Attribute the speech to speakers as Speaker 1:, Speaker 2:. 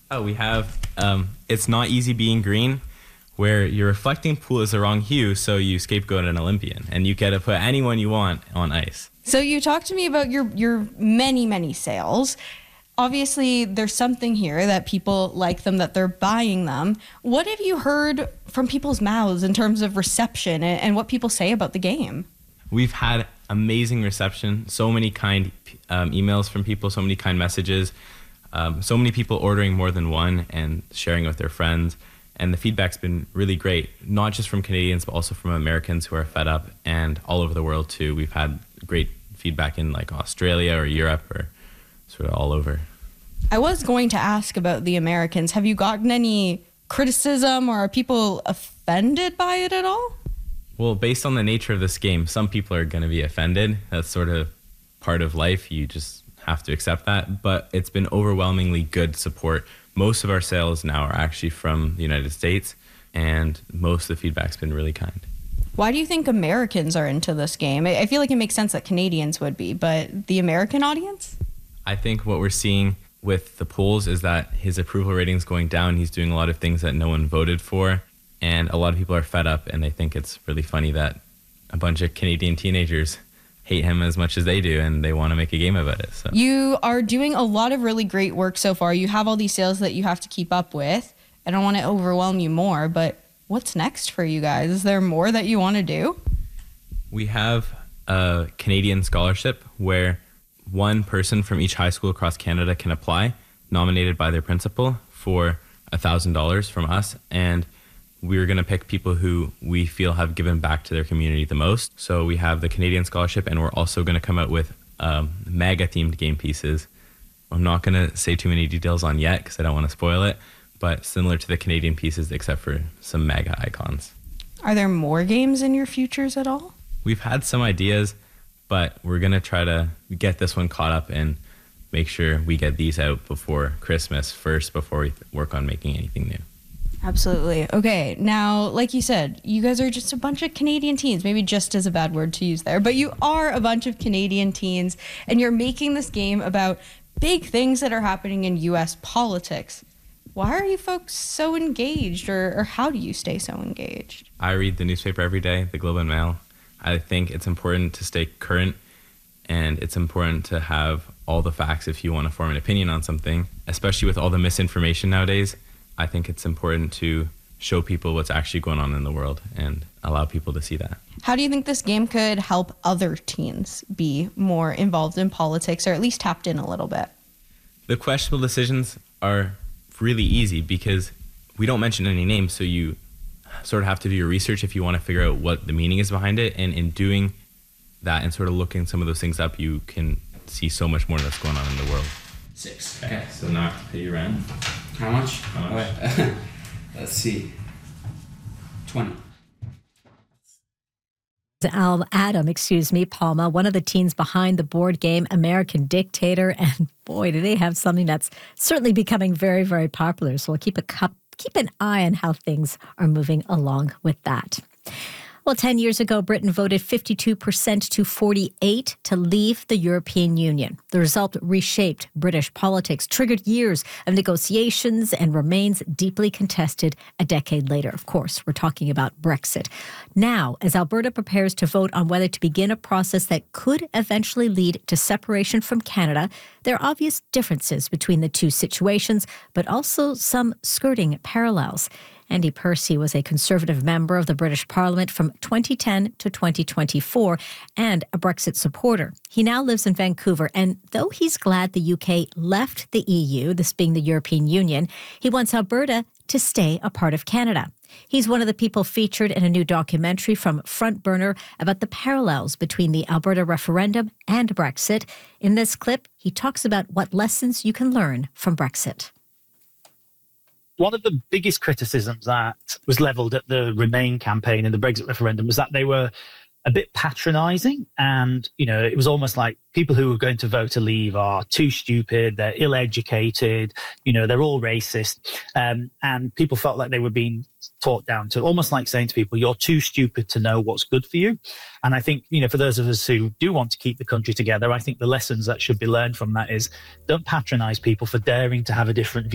Speaker 1: Oh, we have It's Not Easy Being Green, where your reflecting pool is the wrong hue, so you scapegoat an Olympian, and you get to put anyone you want on ice.
Speaker 2: So you talked to me about your many sales. Obviously, there's something here that people like them, that they're buying them. What have you heard from people's mouths in terms of reception and what people say about the game?
Speaker 1: We've had amazing reception, so many kind emails from people, so many kind messages, so many people ordering more than one and sharing it with their friends. And the feedback's been really great, not just from Canadians, but also from Americans who are fed up, and all over the world too. We've had great feedback in like Australia or Europe or sort of all over.
Speaker 2: I was going to ask about the Americans. Have you gotten any criticism, or are people offended by it at all?
Speaker 1: Well, based on the nature of this game, some people are going to be offended. That's sort of part of life. You just have to accept that. But it's been overwhelmingly good support. Most of our sales now are actually from the United States, and most of the feedback's been really kind.
Speaker 2: Why do you think Americans are into this game? I feel like it makes sense that Canadians would be, but the American audience?
Speaker 1: I think what we're seeing with the polls is that his approval rating's going down. He's doing a lot of things that no one voted for, and a lot of people are fed up, and they think it's really funny that a bunch of Canadian teenagers hate him as much as they do, and they want to make a game about it. So
Speaker 2: you are doing a lot of really great work so far. You have all these sales that you have to keep up with. I don't want to overwhelm you more, but what's next for you guys? Is there more that you want to do?
Speaker 1: We have a Canadian scholarship where one person from each high school across Canada can apply, nominated by their principal, for $1,000 from us. And we're going to pick people who we feel have given back to their community the most. So we have the Canadian scholarship, and we're also going to come out with MAGA-themed game pieces. I'm not going to say too many details on yet because I don't want to spoil it, but similar to the Canadian pieces except for some MAGA icons.
Speaker 2: Are there more games in your futures at all?
Speaker 1: We've had some ideas, but we're going to try to get this one caught up and make sure we get these out before Christmas first, before we work on making anything new.
Speaker 2: Absolutely. Okay, now, like you said, you guys are just a bunch of Canadian teens. Maybe just is a bad word to use there, but you are a bunch of Canadian teens, and you're making this game about big things that are happening in U.S. politics. Why are you folks so engaged, or how do you stay so engaged?
Speaker 1: I read the newspaper every day, the Globe and Mail. I think it's important to stay current, and it's important to have all the facts if you want to form an opinion on something, especially with all the misinformation nowadays. I think it's important to show people what's actually going on in the world and allow people to see that.
Speaker 2: How do you think this game could help other teens be more involved in politics, or at least tapped in a little bit?
Speaker 1: The questionable decisions are really easy because we don't mention any names, so you sort of have to do your research if you want to figure out what the meaning is behind it. And in doing that and sort of looking some of those things up, you can see so much more that's going on in the world.
Speaker 3: 6.
Speaker 1: Okay, so now I have to pay you rent.
Speaker 3: How much?
Speaker 1: How much?
Speaker 3: Let's see. 20.
Speaker 4: Adam, Palma, one of the teens behind the board game American Dictator. And boy, do they have something that's certainly becoming very, very popular. So we'll keep an eye on how things are moving along with that. Well, 10 years ago, Britain voted 52% to 48% to leave the European Union. The result reshaped British politics, triggered years of negotiations, and remains deeply contested a decade later. Of course, we're talking about Brexit. Now, as Alberta prepares to vote on whether to begin a process that could eventually lead to separation from Canada, there are obvious differences between the two situations, but also some skirting parallels. Andy Percy was a Conservative member of the British Parliament from 2010 to 2024 and a Brexit supporter. He now lives in Vancouver, and though he's glad the UK left the EU, this being the European Union, he wants Alberta to stay a part of Canada. He's one of the people featured in a new documentary from Front Burner about the parallels between the Alberta referendum and Brexit. In this clip, he talks about what lessons you can learn from Brexit.
Speaker 5: One of the biggest criticisms that was levelled at the Remain campaign and the Brexit referendum was that they were a bit patronising, and, you know, it was almost like people who were going to vote to leave are too stupid, they're ill-educated, you know, they're all racist, and people felt like they were being taught down to, almost like saying to people, you're too stupid to know what's good for you. And I think, you know, for those of us who do want to keep the country together, I think the lessons that should be learned from that is don't patronise people for daring to have a different view.